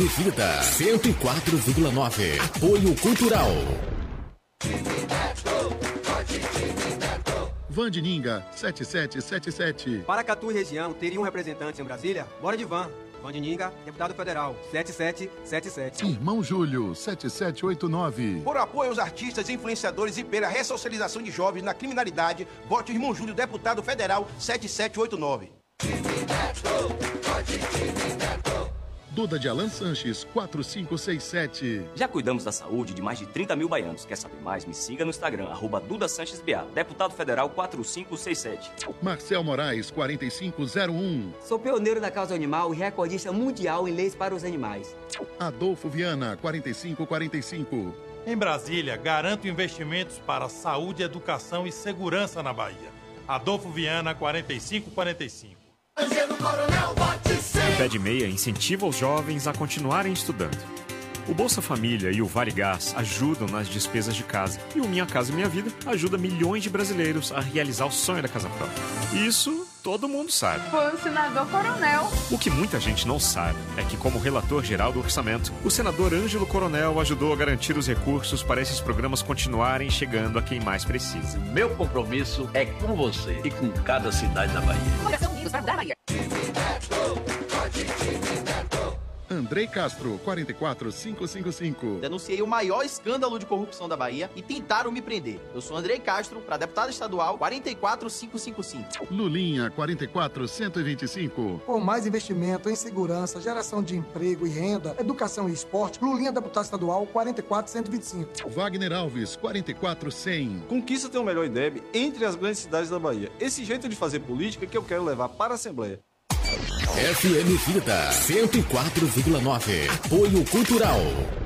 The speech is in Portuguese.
Vida 104,9. Apoio Cultural. Vandininga 7777. Paracatu e região teriam representantes em Brasília? Bora de van. Vandininga, deputado federal 7777. Irmão Júlio 7789. Por apoio aos artistas e influenciadores e pela ressocialização de jovens na criminalidade, vote Irmão Júlio, deputado federal 7789. Duda de Alan Sanches 4567. Já cuidamos da saúde de mais de 30 mil baianos. Quer saber mais? Me siga no Instagram, @DudaSanchesBA, deputado federal 4567. Marcel Moraes 4501. Sou pioneiro da causa animal e recordista mundial em leis para os animais. Adolfo Viana 4545. Em Brasília, garanto investimentos para saúde, educação e segurança na Bahia. Adolfo Viana 4545. Angelo Coronel, vote sim. O Pé de Meia incentiva os jovens a continuarem estudando. O Bolsa Família e o Vale Gás ajudam nas despesas de casa. E o Minha Casa Minha Vida ajuda milhões de brasileiros a realizar o sonho da casa própria. Isso todo mundo sabe. Foi o senador Coronel. O que muita gente não sabe é que, como relator geral do orçamento, o senador Ângelo Coronel ajudou a garantir os recursos para esses programas continuarem chegando a quem mais precisa. Meu compromisso é com você e com cada cidade da Bahia. Andrei Castro 44555. Denunciei o maior escândalo de corrupção da Bahia e tentaram me prender. Eu sou Andrei Castro, para deputado estadual 44555. Lulinha 44125. Por mais investimento em segurança, geração de emprego e renda, educação e esporte, Lulinha, deputado estadual 44125. Wagner Alves 44100. Conquista tem o melhor IDEB entre as grandes cidades da Bahia. Esse jeito de fazer política que eu quero levar para a Assembleia. FM Vida 104,9. Apoio Cultural.